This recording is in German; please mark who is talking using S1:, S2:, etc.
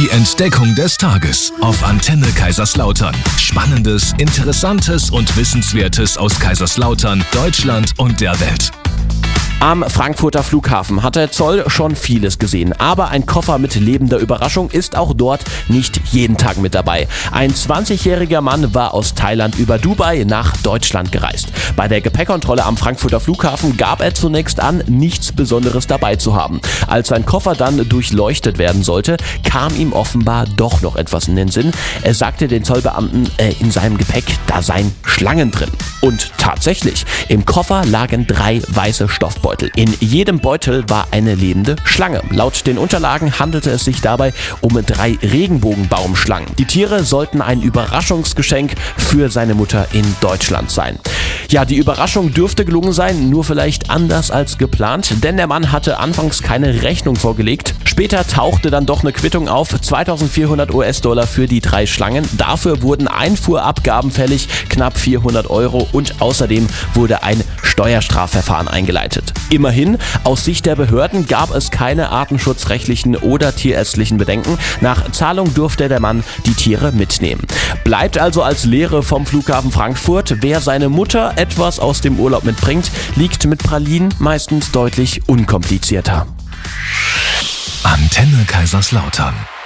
S1: Die Entdeckung des Tages auf Antenne Kaiserslautern. Spannendes, Interessantes und Wissenswertes aus Kaiserslautern, Deutschland und der Welt.
S2: Am Frankfurter Flughafen hat der Zoll schon vieles gesehen, aber ein Koffer mit lebender Überraschung ist auch dort nicht jeden Tag mit dabei. Ein 20-jähriger Mann war aus Thailand über Dubai nach Deutschland gereist. Bei der Gepäckkontrolle am Frankfurter Flughafen gab er zunächst an, nichts Besonderes dabei zu haben. Als sein Koffer dann durchleuchtet werden sollte, kam ihm offenbar doch noch etwas in den Sinn. Er sagte den Zollbeamten, in seinem Gepäck, da seien Schlangen drin. Und tatsächlich, im Koffer lagen 3 weiße Stoffbeutel. In jedem Beutel war eine lebende Schlange. Laut den Unterlagen handelte es sich dabei um 3 Regenbogenbaumschlangen. Die Tiere sollten ein Überraschungsgeschenk für seine Mutter in Deutschland sein. Ja, die Überraschung dürfte gelungen sein, nur vielleicht anders als geplant, denn der Mann hatte anfangs keine Rechnung vorgelegt. Später tauchte dann doch eine Quittung auf, 2.400 US-Dollar für die 3 Schlangen. Dafür wurden Einfuhrabgaben fällig, knapp 400 Euro, und außerdem wurde ein Steuerstrafverfahren eingeleitet. Immerhin, aus Sicht der Behörden gab es keine artenschutzrechtlichen oder tierärztlichen Bedenken. Nach Zahlung durfte der Mann die Tiere mitnehmen. Bleibt also als Lehre vom Flughafen Frankfurt: Wer seine Mutter etwas aus dem Urlaub mitbringt, liegt mit Pralinen meistens deutlich unkomplizierter.
S1: Antenne Kaiserslautern.